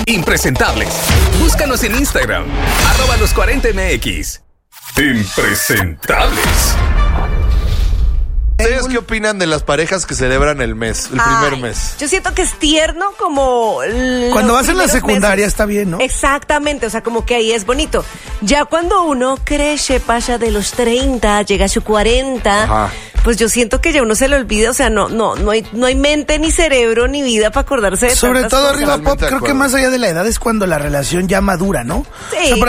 Impresentables. Búscanos en Instagram, @los40mx. Impresentables. ¿Ustedes qué opinan de las parejas que celebran el mes, el primer mes? Yo siento que es tierno como... Cuando vas en la secundaria está bien, ¿no? Exactamente, o sea, como que ahí es bonito. Ya cuando uno crece, pasa de los 30, llega a su 40... Ajá. Pues yo siento que ya uno se le olvida, o sea, no hay mente, ni cerebro, ni vida para acordarse de Sobre tantas todo cosas. arriba pop, Totalmente de creo que acuerdo. más allá de la edad es cuando la relación ya madura, ¿no? Sí. O sea, por